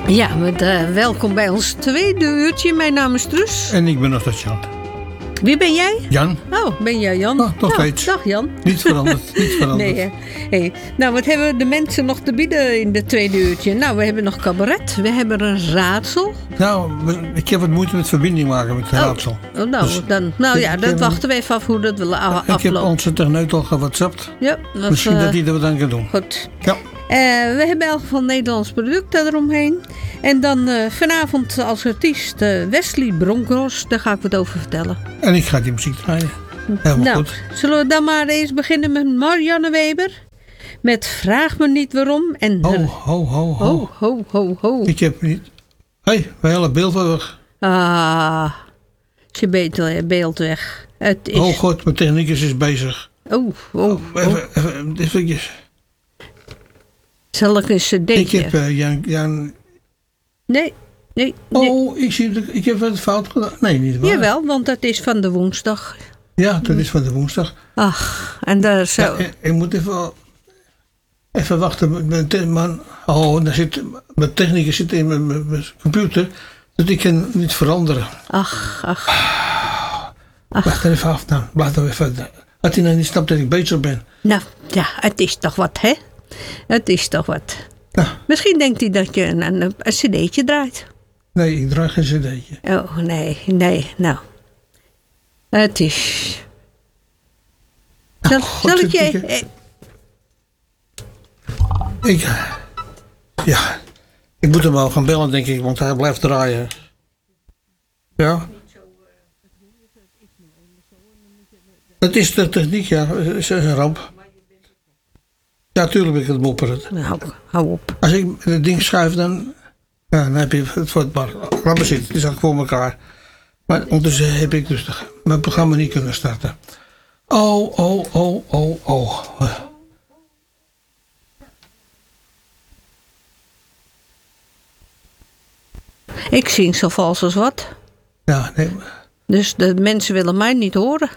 Ja, welkom bij ons tweede uurtje. Mijn naam is Truus. En ik ben nog steeds Jan. Wie ben jij? Jan. Oh, ben jij Jan? Nog steeds. Dag Jan. Niet veranderd. Nee, hè? Hey. Nou, wat hebben de mensen nog te bieden in het tweede uurtje? Nou, we hebben nog cabaret. We hebben een raadsel. Nou, ik heb wat moeite met verbinding maken met het raadsel. Nou, dus, dat wachten we even af hoe dat wil aflopen. Ik heb onze techneut al gewhatsappt. Ja, misschien dat hij er wat aan kan doen. Goed. Ja. We hebben in elk geval Nederlands producten eromheen. En dan vanavond als artiest Wesley Bronkhorst. Daar ga ik wat over vertellen. En ik ga die muziek draaien. Helemaal goed. Zullen we dan maar eens beginnen met Marianne Weber? Met Vraag me niet waarom. En ho. Ik heb niet... Hé, mijn hele beeld weg. Ah, is je beeld weg. Het is... Oh god, mijn technicus is bezig. Even. Zal ik een cd'tje? Ik heb Jan... Nee. Oh, ik heb wat fout gedaan. Nee, niet waar. Jawel, want dat is van de woensdag. Ja, dat is van de woensdag. Ach, en daar zo... Ja, ik moet even wachten. Mijn technicus zit in mijn computer. Dus ik kan niet veranderen. Ach. Wacht er even af dan. Blijf er even. Had hij nou niet snapt dat ik bezig ben. Nou, ja, het is toch wat, hè? Het is toch wat. Nou. Misschien denkt hij dat je een cd'tje draait. Nee, ik draai geen cd'tje. Oh, nee. Nou. Het is... Zal ik je... Ik moet hem wel gaan bellen, denk ik, want hij blijft draaien. Ja? Het is de techniek, ja. Het is een ramp. Ja, tuurlijk ben ik het mopperen. Nou, hou op. Als ik het ding schuif, dan heb je het voor het bar. Laat maar zitten, het is ook voor elkaar. Maar ondertussen heb ik dus mijn programma niet kunnen starten. Oh. Ik zing zo vals als wat. Ja, nee. Dus de mensen willen mij niet horen.